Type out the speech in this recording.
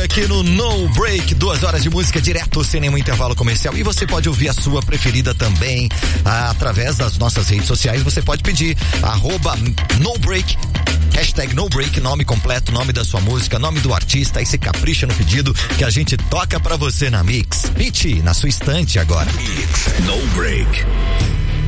aqui no No Break, 2 horas de música direto, sem nenhum intervalo comercial. E você pode ouvir a sua preferida também através das nossas redes sociais. Você pode pedir @NoBreak, #NoBreak, nome completo, nome da sua música, nome do artista. Aí você capricha no pedido que a gente toca pra você na Mix. Pitty, na sua estante agora. Mix No Break.